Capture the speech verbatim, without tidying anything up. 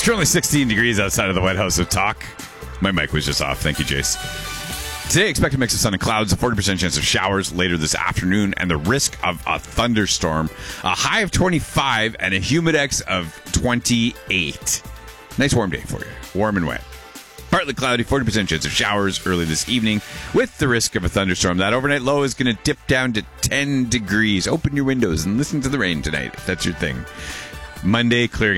It's currently sixteen degrees outside of the White House of Talk. My mic was just off. Thank you, Jace. Today, expect a mix of sun and clouds, a forty percent chance of showers later this afternoon, and the risk of a thunderstorm. A high of twenty-five and a humidex of twenty-eight. Nice warm day for you. Warm and wet. Partly cloudy, forty percent chance of showers early this evening with the risk of a thunderstorm. That overnight low is going to dip down to ten degrees. Open your windows and listen to the rain tonight if that's your thing. Monday, clearing